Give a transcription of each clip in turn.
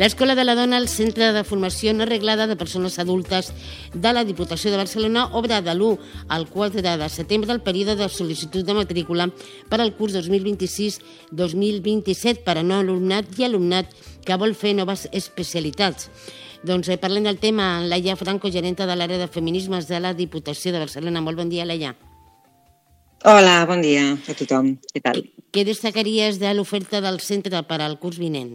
L'Escola de la Dona, el Centre de Formació no reglada de persones adultes de la Diputació de Barcelona, obre de l'1 al 4 de setembre el període de sol·licitud de matrícula per al curs 2026-2027 per a no alumnat i alumnat que vol fer noves especialitats. Doncs parlem del tema amb Laia Franco, gerenta de l'àrea de feminismes de la Diputació de Barcelona. Molt bon dia, Laia. Hola, bon dia a tothom. Què tal? Què destacaries de l'oferta del centre per al curs vinent?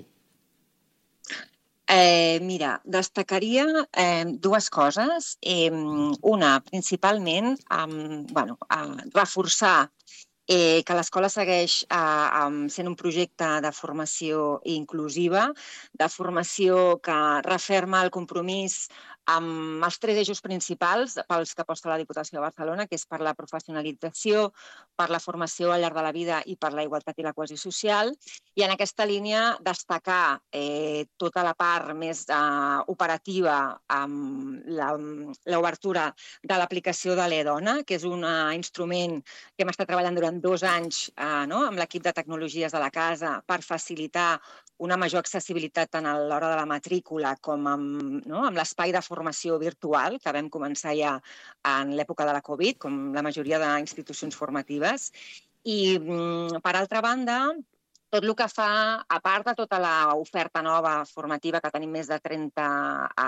Mira, destacaria dues coses. Una, principalment, reforçar que l'escola segueix sent un projecte de formació inclusiva, de formació que referma el compromís amb els 3 eixos principals pels que aposta la Diputació de Barcelona, que és per la professionalització, per la formació al llarg de la vida i per la igualtat i la cohesió social. I en aquesta línia destacar tota la part més operativa amb l'obertura de l'aplicació de l'e-Dona, que és un instrument que hem estat treballant durant 2 anys amb l'equip de tecnologies de la casa per facilitar una major accessibilitat tant a l'hora de la matrícula com amb l'espai de formació virtual que vam començar ja en l'època de la Covid, com la majoria d'institucions formatives. I, per altra banda, tot el que fa, a part de tota l'oferta nova formativa, que tenim més de 30